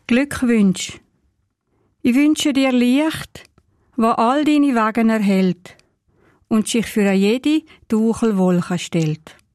Glückwünsch. Ich wünsche dir Licht, wo all deine Wagen erhält und sich für jede dunkle Wolke stellt.